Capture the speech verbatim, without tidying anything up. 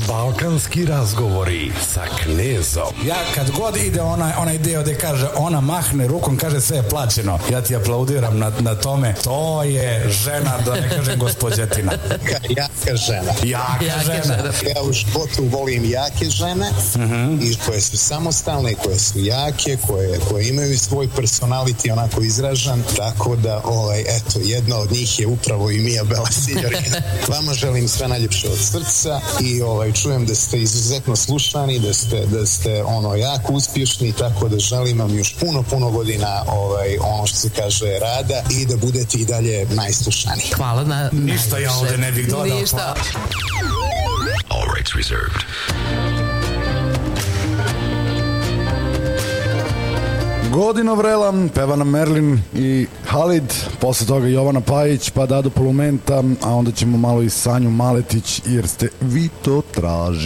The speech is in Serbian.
Balkanski razgovori sa Knezom. Ja kad god ide onaj, onaj deo gde kaže ona mahne rukom, kaže sve je plaćeno, ja ti aplaudiram na, na tome. To je žena, da ne kažem gospođetina. Jaka žena. Jaka, jaka žena. žena. Ja u životu volim jake žene uh-huh. i koje su samostalne, koje su jake, koje, koje imaju svoj personality onako izražan, tako da ovaj, eto, jedna od njih je upravo i Mia Bela Signorina. Vama želim sve najljepše od srca i ovaj, čujem da ste izuzetno slušani, da ste, da ste ono jako uspješni, tako da želim vam još puno, puno godina ovaj, ono što se kaže rada i da budete i dalje najslušaniji. Hvala na... Ništa ja ovdje ne bih dodao. Ništa. All rights reserved. Godina vrela, peva nam Merlin i Halid, posle toga Jovana Pajić, pa Dado Polumenta, a onda ćemo malo i Sanju Maletić, jer ste vi to tražili.